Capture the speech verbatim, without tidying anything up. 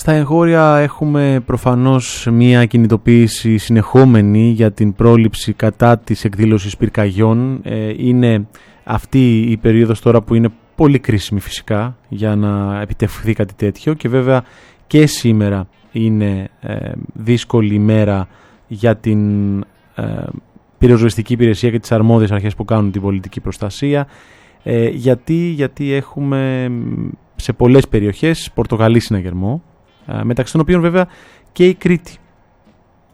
Στα εγχώρια έχουμε προφανώς μία κινητοποίηση συνεχόμενη για την πρόληψη κατά της εκδήλωσης πυρκαγιών. Ε, είναι αυτή η περίοδος τώρα που είναι πολύ κρίσιμη φυσικά για να επιτευχθεί κάτι τέτοιο, και βέβαια και σήμερα είναι ε, δύσκολη ημέρα για την ε, πυροσβεστική υπηρεσία και τις αρμόδιες αρχές που κάνουν την πολιτική προστασία. Ε, γιατί, γιατί έχουμε σε πολλές περιοχές πορτοκαλί συναγερμό, ε, μεταξύ των οποίων βέβαια και η Κρήτη.